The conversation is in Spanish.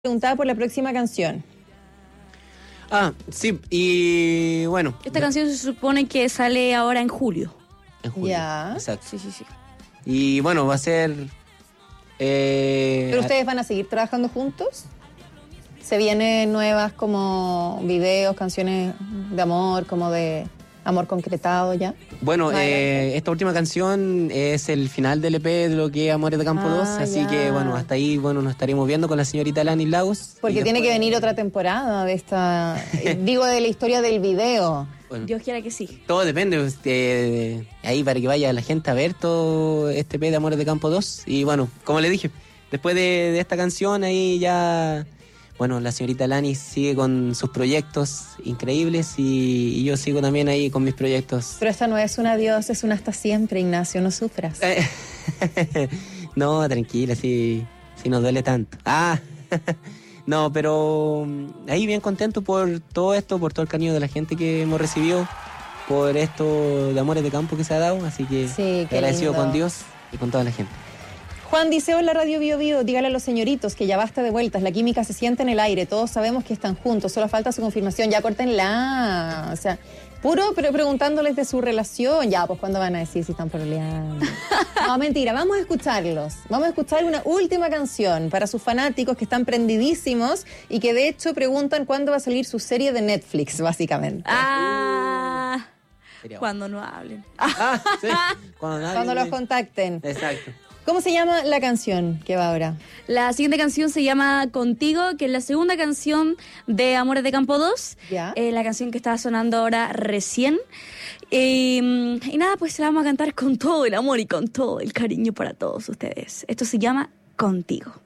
Preguntaba por la próxima canción. Sí, y bueno. Esta canción se supone que sale ahora en julio. En julio. Ya. Exacto. Sí. Y bueno, va a ser... ¿Pero ustedes van a seguir trabajando juntos? ¿Se vienen nuevas como videos, canciones de amor, como de amor concretado ya? Bueno, esta última canción es el final del EP de lo que es Amores de Campo 2, así ya. que bueno, hasta ahí nos estaremos viendo con la señorita Lani Lagos. Porque tiene que venir otra temporada de esta, digo, de la historia del video. Bueno, Dios quiera que sí. todo depende ahí para que vaya la gente a ver todo este EP de Amores de Campo 2. Y bueno, como le dije, después de esta canción ahí ya... Bueno, la señorita Lani sigue con sus proyectos increíbles y yo sigo también ahí con mis proyectos. Pero esta no es un adiós, es un hasta siempre, Ignacio, no sufras. No, tranquila, si nos duele tanto. No, pero ahí bien contento por todo esto, por todo el cariño de la gente que hemos recibido, por esto de Amores de Campo que se ha dado, así que Sí, qué agradecido lindo. con Dios y con toda la gente. Juan dice, hola Radio Bio Bio, dígale a los señoritos que ya basta de vueltas, la química se siente en el aire, todos sabemos que están juntos, solo falta su confirmación, ya córtenla. O sea, puro pero preguntándoles de su relación, ya, pues ¿cuándo van a decir si están pololeando? No, mentira, vamos a escucharlos. Vamos a escuchar una última canción para sus fanáticos que están prendidísimos y que de hecho preguntan cuándo va a salir su serie de Netflix, básicamente. Sería bueno. Cuando no hablen. Sí, Cuando los contacten. Exacto. ¿Cómo se llama la canción que va ahora? La siguiente canción se llama Contigo, que es la segunda canción de Amores de Campo 2. Ya. La canción que está sonando ahora recién. Y nada, pues la vamos a cantar con todo el amor y con todo el cariño para todos ustedes. Esto se llama Contigo.